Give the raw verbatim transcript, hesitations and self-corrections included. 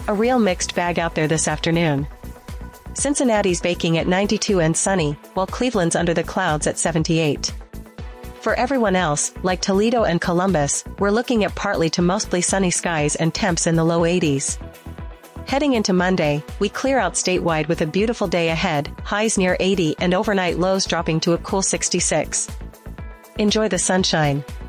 A real mixed bag out there this afternoon. Cincinnati's baking at ninety-two and sunny, while Cleveland's under the clouds at seventy-eight. For everyone else, like Toledo and Columbus, we're looking at partly to mostly sunny skies and temps in the low eighties. Heading into Monday, we clear out statewide with a beautiful day ahead, highs near eighty and overnight lows dropping to a cool sixty-six. Enjoy the sunshine.